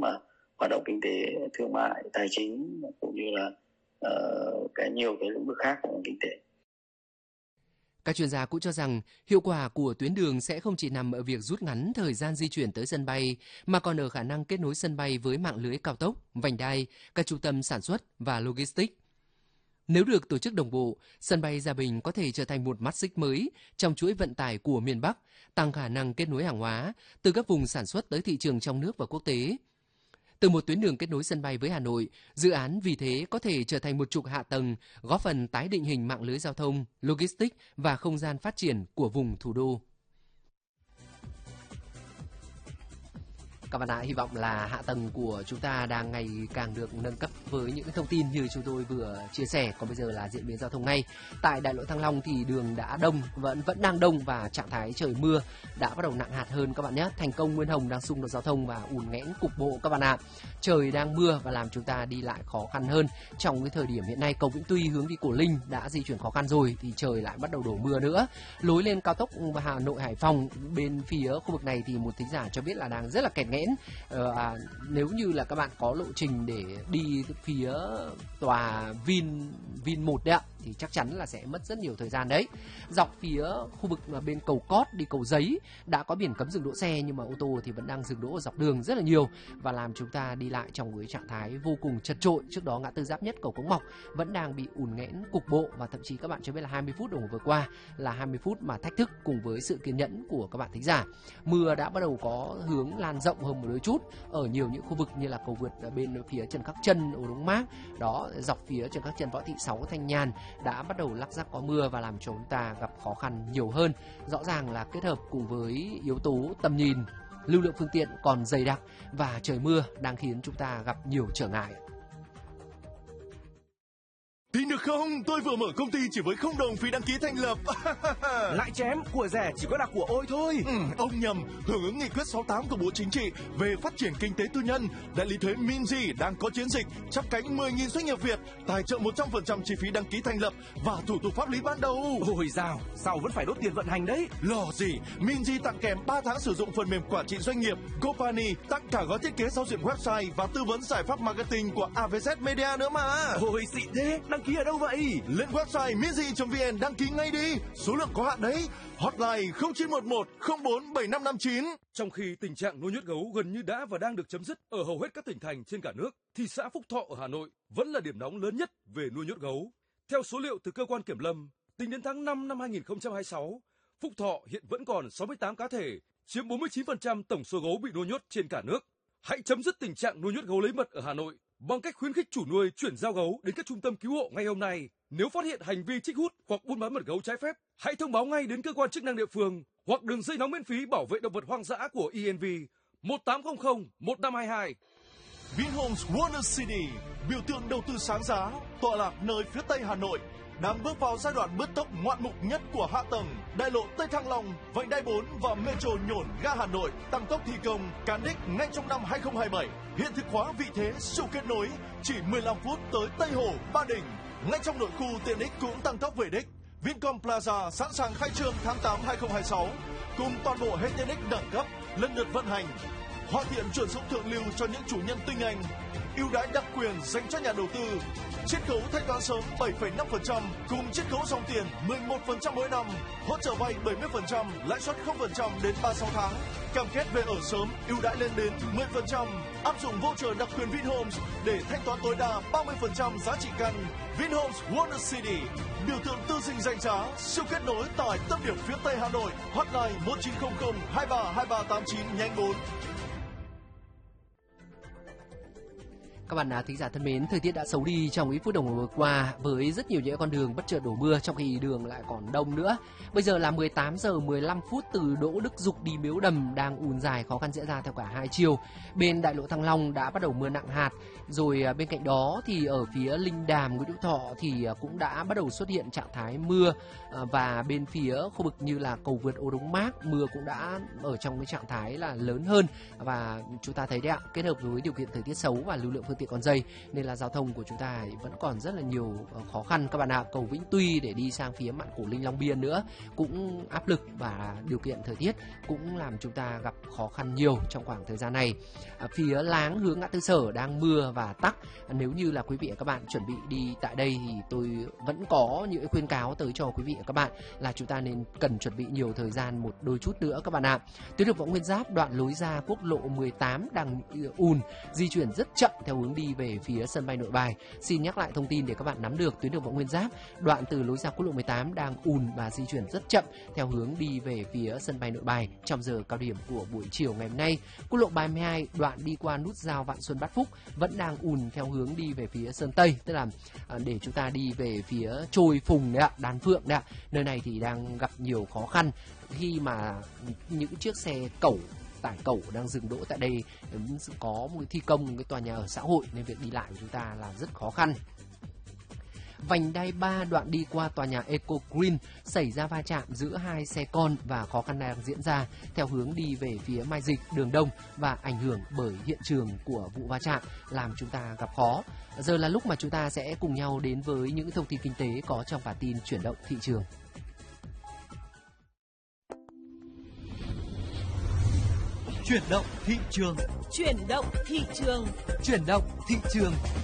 mà hoạt động kinh tế, thương mại, tài chính cũng như là nhiều cái lĩnh vực khác của kinh tế. Các chuyên gia cũng cho rằng hiệu quả của tuyến đường sẽ không chỉ nằm ở việc rút ngắn thời gian di chuyển tới sân bay, mà còn ở khả năng kết nối sân bay với mạng lưới cao tốc, vành đai, các trung tâm sản xuất và logistics. Nếu được tổ chức đồng bộ, sân bay Gia Bình có thể trở thành một mắt xích mới trong chuỗi vận tải của miền Bắc, tăng khả năng kết nối hàng hóa từ các vùng sản xuất tới thị trường trong nước và quốc tế. Từ một tuyến đường kết nối sân bay với Hà Nội, dự án vì thế có thể trở thành một trục hạ tầng, góp phần tái định hình mạng lưới giao thông, logistics và không gian phát triển của vùng thủ đô. Các bạn ạ, hy vọng là hạ tầng của chúng ta đang ngày càng được nâng cấp với những thông tin như chúng tôi vừa chia sẻ. Còn bây giờ là diễn biến giao thông ngay. Tại đại lộ Thăng Long thì đường đã đông, vẫn đang đông và trạng thái trời mưa đã bắt đầu nặng hạt hơn các bạn nhé. Thành Công, Nguyên Hồng đang xung đột giao thông và ùn nghẽn cục bộ các bạn ạ. Trời đang mưa và làm chúng ta đi lại khó khăn hơn. Trong cái thời điểm hiện nay, cầu Vĩnh Tuy hướng đi Cổ Linh đã di chuyển khó khăn rồi thì trời lại bắt đầu đổ mưa nữa. Lối lên cao tốc Hà Nội Hải Phòng bên phía khu vực này thì một thính giả cho biết là đang rất là kẹt nghẽn. Nếu như là các bạn có lộ trình để đi phía tòa Vin 1 đấy ạ, thì chắc chắn là sẽ mất rất nhiều thời gian đấy. Dọc phía khu vực bên cầu Cót đi cầu Giấy đã có biển cấm dừng đỗ xe, nhưng mà ô tô thì vẫn đang dừng đỗ ở dọc đường rất là nhiều và làm chúng ta đi lại trong cái trạng thái vô cùng chật chội. Trước đó ngã tư Giáp Nhất cầu Cống Mọc vẫn đang bị ùn nghẽn cục bộ và thậm chí các bạn cho biết là 20 phút đồng hồ vừa qua là 20 phút mà thách thức cùng với sự kiên nhẫn của các bạn thính giả. Mưa đã bắt đầu có hướng lan rộng hơn một đôi chút ở nhiều những khu vực như là cầu vượt bên phía Trần Khắc Trân, Ô Đống Mác đó, dọc phía Trần Khắc Trân, Võ Thị Sáu, Thanh Nhàn đã bắt đầu lắc rắc có mưa và làm cho chúng ta gặp khó khăn nhiều hơn. Rõ ràng là kết hợp cùng với yếu tố tầm nhìn, lưu lượng phương tiện còn dày đặc và trời mưa đang khiến chúng ta gặp nhiều trở ngại. Tin được không? Tôi vừa mở công ty chỉ với 0 đồng phí đăng ký thành lập. Lại chém, của rẻ chỉ có đặc của Ôi thôi. Ông nhầm, hưởng ứng nghị quyết 68 của Bộ Chính trị về phát triển kinh tế tư nhân, đại lý thuế Minzy đang có chiến dịch chắp cánh 10.000 doanh nghiệp Việt, tài trợ 100% chi phí đăng ký thành lập và thủ tục pháp lý ban đầu. Ôi dào, sao vẫn phải đốt tiền vận hành đấy? Lo gì, Minzy tặng kèm 3 tháng sử dụng phần mềm quản trị doanh nghiệp, Gopani tặng cả gói thiết kế giao diện website và tư vấn giải pháp marketing của AVZ Media nữa mà. Ôi xịn thế, đăng ký ở đâu vậy? Lên website minzy.vn đăng ký ngay đi, số lượng có hạn đấy. Hotline 0911 04 7559. Trong khi tình trạng nuôi nhốt gấu gần như đã và đang được chấm dứt ở hầu hết các tỉnh thành trên cả nước, thì xã Phúc Thọ ở Hà Nội vẫn là điểm nóng lớn nhất về nuôi nhốt gấu. Theo số liệu từ cơ quan kiểm lâm, tính đến tháng 5 năm 2026, Phúc Thọ hiện vẫn còn 68 cá thể, chiếm 49% tổng số gấu bị nuôi nhốt trên cả nước. Hãy chấm dứt tình trạng nuôi nhốt gấu lấy mật ở Hà Nội bằng cách khuyến khích chủ nuôi chuyển giao gấu đến các trung tâm cứu hộ ngay hôm nay. Nếu phát hiện hành vi trích hút hoặc buôn bán mật gấu trái phép, hãy thông báo ngay đến cơ quan chức năng địa phương hoặc đường dây nóng miễn phí bảo vệ động vật hoang dã của ENV 1800 1522. Vinhomes Wonder City, biểu tượng đầu tư sáng giá, tọa lạc nơi phía tây Hà Nội, đang bước vào giai đoạn bứt tốc ngoạn mục nhất của hạ tầng. Đại lộ Tây Thăng Long, vành đai 4 và Metro Nhổn ga Hà Nội tăng tốc thi công cán đích ngay trong năm 2027. Hiện thực hóa vị thế siêu kết nối, chỉ 15 phút tới Tây Hồ, Ba Đình. Ngay trong nội khu tiện ích cũng tăng tốc về đích. Vincom Plaza sẵn sàng khai trương tháng 8 2026 cùng toàn bộ hệ tiện ích đẳng cấp lần lượt vận hành. Hoàn thiện chuyển dụng thượng lưu cho những chủ nhân tinh anh, ưu đãi đặc quyền dành cho nhà đầu tư, chiết khấu thanh toán sớm 7,5% cùng chiết khấu dòng tiền 11% mỗi năm, hỗ trợ vay 70%, lãi suất 0% đến 36 tháng, cam kết về ở sớm, ưu đãi lên đến 10%, áp dụng voucher đặc quyền Vinhomes để thanh toán tối đa 30% giá trị căn. Vinhomes Wonder City, biểu tượng tư dinh danh giá, siêu kết nối tại tâm điểm phía tây Hà Nội. Hotline 1900 23 2389 nhánh 4. Các bạn thính giả thân mến, thời tiết đã xấu đi trong ít phút đồng hồ vừa qua với rất nhiều những con đường bất chợt đổ mưa, trong khi đường lại còn đông nữa. Bây giờ là 18 giờ 15 phút, từ Đỗ Đức Dục đi Miếu Đầm đang ùn dài, khó khăn diễn ra theo cả hai chiều. Bên đại lộ Thăng Long đã bắt đầu mưa nặng hạt, rồi bên cạnh đó thì ở phía Linh Đàm, Nguyễn Hữu Thọ thì cũng đã bắt đầu xuất hiện trạng thái mưa, và bên phía khu vực như là cầu vượt Ô Đống Mác mưa cũng đã ở trong cái trạng thái là lớn hơn, và chúng ta thấy đấy ạ, kết hợp với điều kiện thời tiết xấu và lưu lượng phương phương tiện con dây, nên là giao thông của chúng ta vẫn còn rất là nhiều khó khăn các bạn ạ. Cầu Vĩnh Tuy để đi sang phía Mạn Cổ Linh Long Biên nữa cũng áp lực, và điều kiện thời tiết cũng làm chúng ta gặp khó khăn nhiều trong khoảng thời gian này. Phía Láng hướng ngã tư Sở đang mưa và tắc. Nếu như là quý vị và các bạn chuẩn bị đi tại đây thì tôi vẫn có những khuyên cáo tới cho quý vị và các bạn là chúng ta nên cần chuẩn bị nhiều thời gian một đôi chút nữa các bạn ạ. Tuyến đường Võ Nguyên Giáp đoạn lối ra quốc lộ 18 đang ùn, di chuyển rất chậm theo hướng đi về phía sân bay Nội Bài. Xin nhắc lại thông tin để các bạn nắm được, tuyến đường Võ Nguyên Giáp đoạn từ lối ra quốc lộ 18 đang ùn và di chuyển rất chậm theo hướng đi về phía sân bay Nội Bài trong giờ cao điểm của buổi chiều ngày hôm nay. Quốc lộ 32 đoạn đi qua nút giao Vạn Xuân Bát Phúc vẫn đang ùn theo hướng đi về phía Sơn Tây, tức là để chúng ta đi về phía Trôi Phùng đấy ạ, Đan Phượng đấy ạ. Nơi này thì đang gặp nhiều khó khăn khi mà những chiếc xe tải cẩu đang dừng đỗ tại đây, có một thi công cái tòa nhà ở xã hội nên việc đi lại của chúng ta là rất khó khăn. Vành đai 3 đoạn đi qua tòa nhà Eco Green xảy ra va chạm giữa hai xe con và khó khăn đang diễn ra theo hướng đi về phía Mai Dịch, Đường Đông, và ảnh hưởng bởi hiện trường của vụ va chạm làm chúng ta gặp khó. Giờ là lúc mà chúng ta sẽ cùng nhau đến với những thông tin kinh tế có trong bản tin chuyển động thị trường. Chuyển động thị trường. Chuyển động thị trường. Chuyển động thị trường.